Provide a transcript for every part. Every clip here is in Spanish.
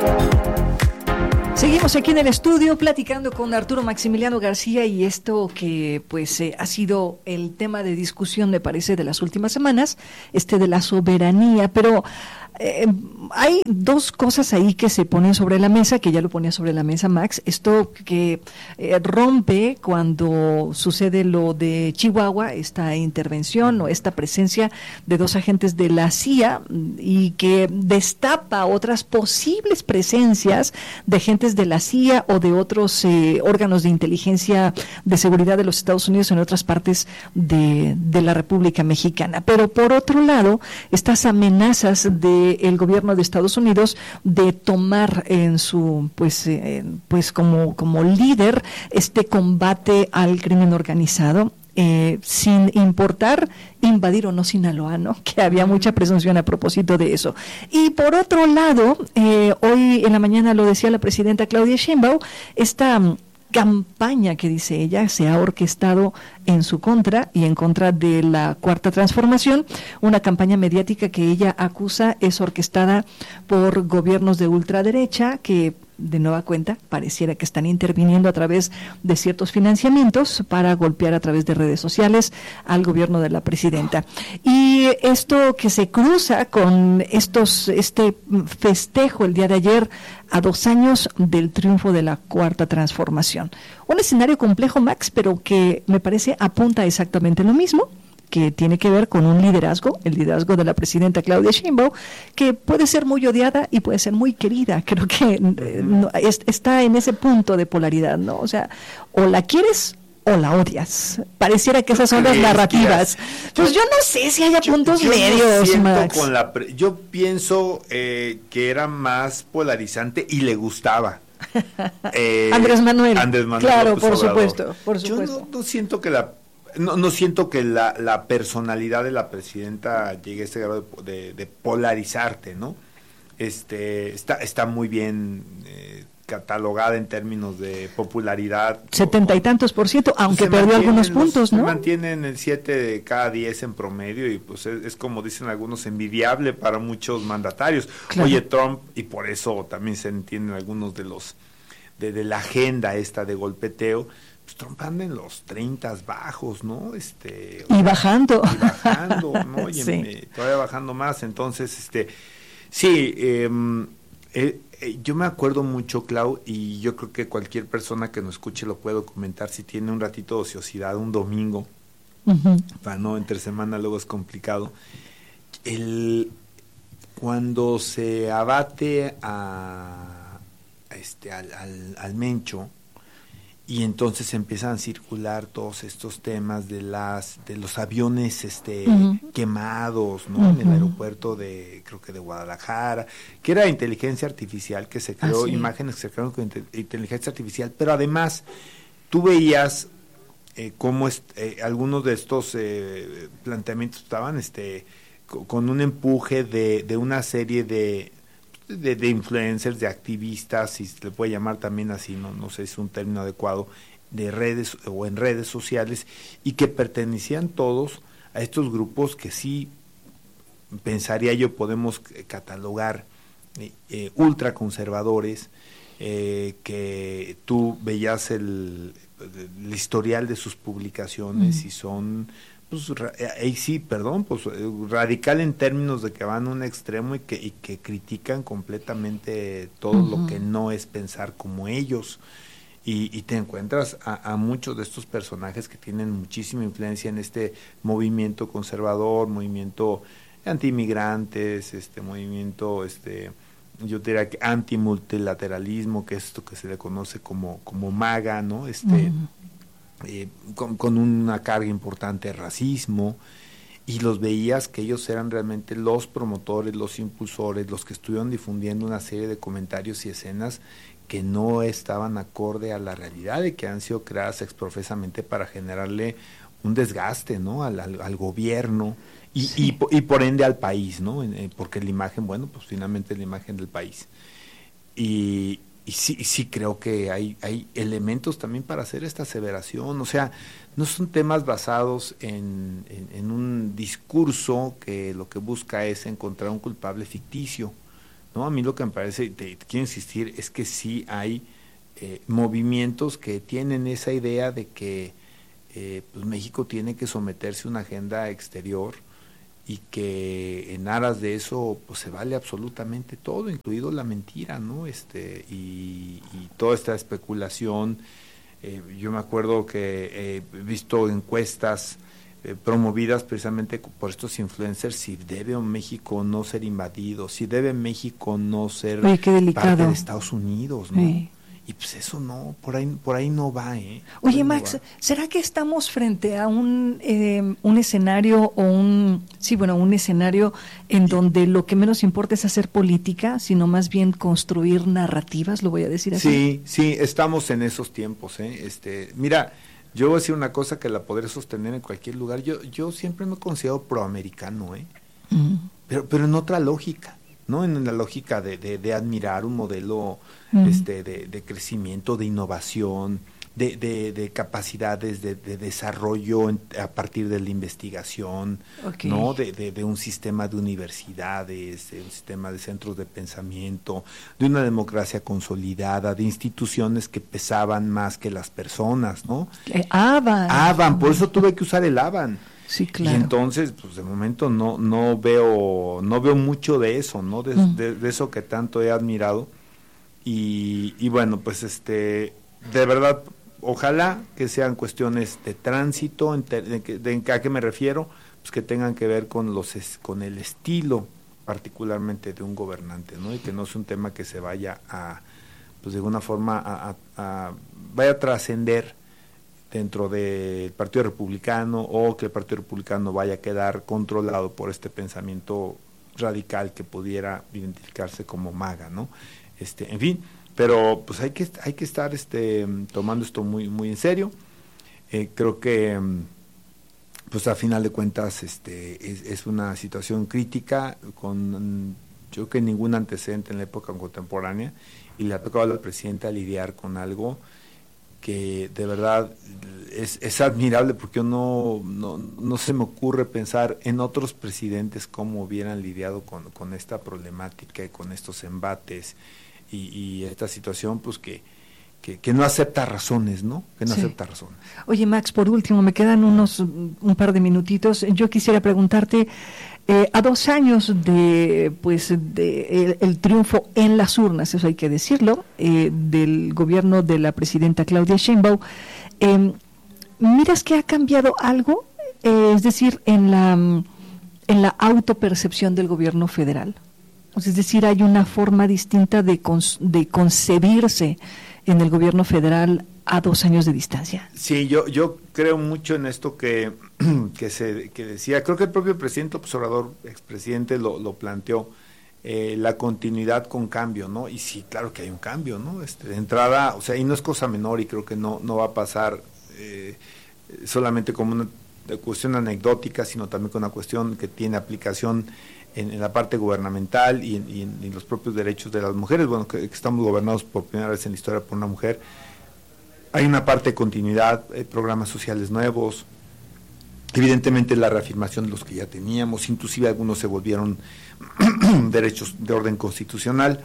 Seguimos aquí en el estudio platicando con Arturo Maximiliano García y esto que pues ha sido el tema de discusión, me parece, de las últimas semanas, de la soberanía, pero hay dos cosas ahí que se ponen sobre la mesa, que ya lo ponía sobre la mesa Max, esto que rompe cuando sucede lo de Chihuahua, esta intervención o esta presencia de dos agentes de la CIA y que destapa otras posibles presencias de agentes de la CIA o de otros órganos de inteligencia de seguridad de los Estados Unidos en otras partes de la República Mexicana. Pero por otro lado, estas amenazas del gobierno de Estados Unidos de tomar en su pues como líder este combate al crimen organizado, sin importar invadir o no Sinaloa, ¿no? Que había mucha presunción a propósito de eso. Y por otro lado, hoy en la mañana lo decía la presidenta Claudia Sheinbaum, esta campaña que dice ella se ha orquestado en su contra y en contra de la Cuarta Transformación, una campaña mediática que ella acusa es orquestada por gobiernos de ultraderecha que de nueva cuenta pareciera que están interviniendo a través de ciertos financiamientos para golpear a través de redes sociales al gobierno de la presidenta. Y esto que se cruza con este festejo el día de ayer a 2 años del triunfo de la Cuarta Transformación. Un escenario complejo, Max, pero que me parece apunta exactamente lo mismo, que tiene que ver con un liderazgo, el liderazgo de la presidenta Claudia Sheinbaum, que puede ser muy odiada y puede ser muy querida. Creo que está en ese punto de polaridad, ¿no? O sea, o la quieres o la odias. Pareciera que esas son las narrativas. Pues yo no sé si haya puntos medios, Max. Yo pienso que era más polarizante y le gustaba. Andrés Manuel. Claro, López por Obrador. supuesto. Yo no siento que no siento que la personalidad de la presidenta llegue a este grado de polarizarte, ¿no? Está muy bien catalogada en términos de popularidad. 70 y tantos %, aunque perdió algunos puntos, ¿no? Se mantiene en el 7 de cada 10 en promedio y pues es como dicen algunos, envidiable para muchos mandatarios. Claro. Oye, Trump, y por eso también se entienden algunos de los de la agenda esta de golpeteo, pues Trump anda en los 30 bajos, ¿no? Y bajando, ¿no? Y sí. Todavía bajando más, entonces, sí, yo me acuerdo mucho, Clau, y yo creo que cualquier persona que nos escuche lo puede comentar si tiene un ratito de ociosidad, un domingo, para no, entre semana luego es complicado, cuando se abate al Mencho, y entonces empiezan a circular todos estos temas de los aviones quemados, ¿no? En el aeropuerto creo que de Guadalajara, que era inteligencia artificial que se creó, imágenes que se crearon con inteligencia artificial, pero además tú veías cómo algunos de estos planteamientos estaban con un empuje de una serie de influencers, de activistas, si se le puede llamar también así, no sé si es un término adecuado, de redes o en redes sociales, y que pertenecían todos a estos grupos que sí, pensaría yo, podemos catalogar ultraconservadores, que tú veías el historial de sus publicaciones y son... radical en términos de que van a un extremo y que critican completamente todo lo que no es pensar como ellos, y te encuentras a muchos de estos personajes que tienen muchísima influencia en este movimiento conservador, movimiento antimigrantes, movimiento yo diría que antimultilateralismo, que es esto que se le conoce como MAGA, ¿no? Con una carga importante de racismo, y los veías que ellos eran realmente los promotores, los impulsores, los que estuvieron difundiendo una serie de comentarios y escenas que no estaban acorde a la realidad y que han sido creadas exprofesamente para generarle un desgaste, ¿no? al gobierno y por ende al país, ¿no? Porque la imagen, bueno, pues finalmente es la imagen del país. Y sí creo que hay elementos también para hacer esta aseveración, o sea, no son temas basados en un discurso que lo que busca es encontrar un culpable ficticio, ¿no? A mí lo que me parece, te quiero insistir, es que sí hay movimientos que tienen esa idea de que pues México tiene que someterse a una agenda exterior y que en aras de eso pues se vale absolutamente todo, incluido la mentira, ¿no? Y toda esta especulación. Yo me acuerdo que he visto encuestas promovidas precisamente por estos influencers, si debe México no ser invadido, si debe México no ser parte de Estados Unidos, ¿no? Sí. Y pues eso no, por ahí no va, ¿eh? Oye, Max, no va. ¿Será que estamos frente a un escenario o un escenario en donde lo que menos importa es hacer política, sino más bien construir narrativas, lo voy a decir así? Sí, estamos en esos tiempos, ¿eh? Mira, yo voy a decir una cosa que la podré sostener en cualquier lugar. Yo siempre me he considerado proamericano, ¿eh? Pero en otra lógica, ¿no? En la lógica de admirar un modelo de crecimiento, de innovación, de capacidades de desarrollo a partir de la investigación, okay, ¿no? De un sistema de universidades, de un sistema de centros de pensamiento, de una democracia consolidada, de instituciones que pesaban más que las personas, ¿no? Avan, por eso tuve que usar el Avan. Sí, claro. Y entonces, pues de momento no veo mucho de eso, ¿no? De eso que tanto he admirado. Y bueno, pues de verdad, ojalá que sean cuestiones de tránsito. ¿A qué me refiero? Pues que tengan que ver con el estilo particularmente de un gobernante, ¿no? Y que no sea un tema que se vaya pues de alguna forma vaya a trascender dentro del Partido Republicano, o que el Partido Republicano vaya a quedar controlado por este pensamiento radical que pudiera identificarse como MAGA, ¿no? En fin, pero pues hay que estar tomando esto muy muy en serio. Creo que pues a final de cuentas es una situación crítica con yo creo que ningún antecedente en la época contemporánea, y le ha tocado a la presidenta lidiar con algo que de verdad es admirable, porque no se me ocurre pensar en otros presidentes cómo hubieran lidiado con esta problemática y con estos embates y esta situación, pues que no acepta razones, ¿no? Que no acepta razones. Oye, Max, por último, me quedan un par de minutitos. Yo quisiera preguntarte, a 2 años el triunfo en las urnas, eso hay que decirlo, del gobierno de la presidenta Claudia Sheinbaum, ¿miras que ha cambiado algo? Es decir, en la autopercepción del gobierno federal. Es decir, hay una forma distinta de concebirse en el gobierno federal a 2 años de distancia. Sí, yo creo mucho en esto que decía, creo que el propio presidente López Obrador, expresidente, lo planteó, la continuidad con cambio, ¿no? Y sí, claro que hay un cambio, ¿no? De entrada, o sea, y no es cosa menor, y creo que no va a pasar solamente como una cuestión anecdótica, sino también con una cuestión que tiene aplicación en la parte gubernamental y en los propios derechos de las mujeres. Bueno, que estamos gobernados por primera vez en la historia por una mujer. Hay una parte de continuidad, programas sociales nuevos, evidentemente la reafirmación de los que ya teníamos, inclusive algunos se volvieron derechos de orden constitucional,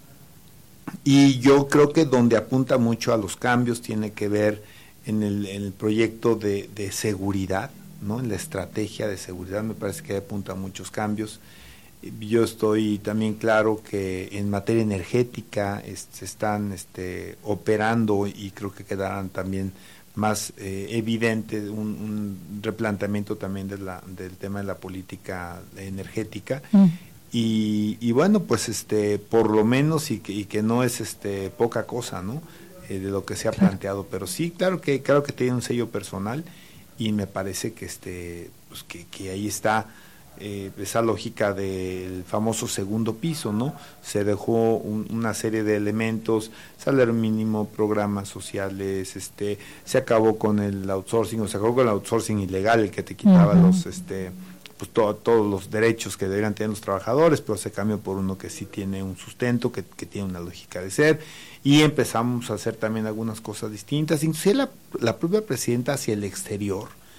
y yo creo que donde apunta mucho a los cambios tiene que ver en el proyecto de seguridad, ¿no? En la estrategia de seguridad me parece que apunta a muchos cambios. Yo estoy también claro que en materia energética se están operando, y creo que quedarán también más evidente un replanteamiento también del tema de la política energética. Y bueno, pues por lo menos, y que no es poca cosa, ¿no? De lo que se ha planteado, pero sí, claro que tiene un sello personal, y me parece que pues que ahí está esa lógica del famoso segundo piso, ¿no? Se dejó una serie de elementos, salario mínimo, programas sociales, se acabó con el outsourcing, ilegal, el que te quitaba los pues todos los derechos que deberían tener los trabajadores, pero se cambió por uno que sí tiene un sustento, que tiene una lógica de ser, y empezamos a hacer también algunas cosas distintas, inclusive la propia presidenta hacia el exterior,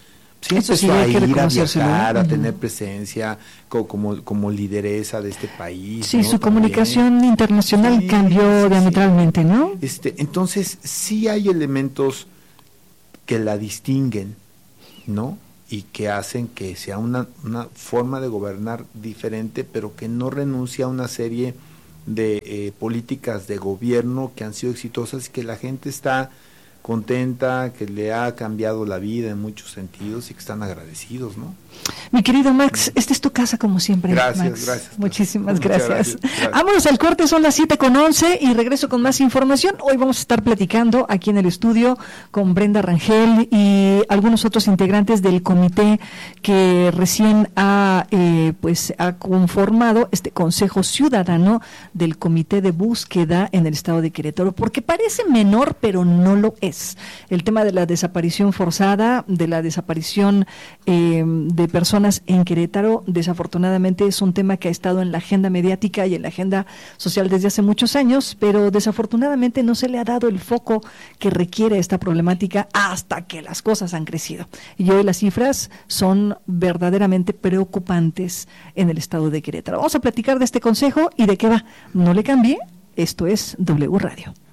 Sí, eso sí, empezó hay a que ir, a reconocérselo, viajar, ¿no? a tener presencia como lideresa de este país. Sí, ¿no? su También. comunicación internacional Sí, cambió sí, diametralmente, sí. ¿no? Entonces, sí hay elementos que la distinguen, ¿no? Y que hacen que sea una forma de gobernar diferente, pero que no renuncia a una serie de políticas de gobierno que han sido exitosas y que la gente está contenta, que le ha cambiado la vida en muchos sentidos y que están agradecidos, ¿no? Mi querido Max, esta es tu casa como siempre. Gracias, Max. gracias. Muchísimas Muchas gracias. gracias. Vámonos al corte, son las 7:11 y regreso con más información. Hoy vamos a estar platicando aquí en el estudio con Brenda Rangel y algunos otros integrantes del comité que recién ha conformado este Consejo Ciudadano del Comité de Búsqueda en el estado de Querétaro, porque parece menor, pero no lo es. El tema de la desaparición forzada, de la desaparición de personas en Querétaro, desafortunadamente es un tema que ha estado en la agenda mediática y en la agenda social desde hace muchos años, pero desafortunadamente no se le ha dado el foco que requiere esta problemática hasta que las cosas han crecido. Y hoy las cifras son verdaderamente preocupantes en el estado de Querétaro. Vamos a platicar de este consejo y de qué va. No le cambie, esto es W Radio.